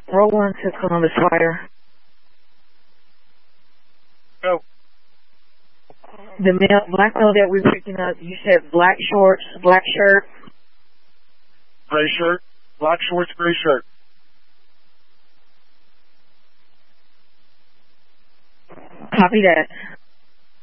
Roll 1 to Columbus Fire. Go. The black male that we're picking up, you said black shorts, black shirt. Gray shirt. Black shorts, gray shirt. Copy that.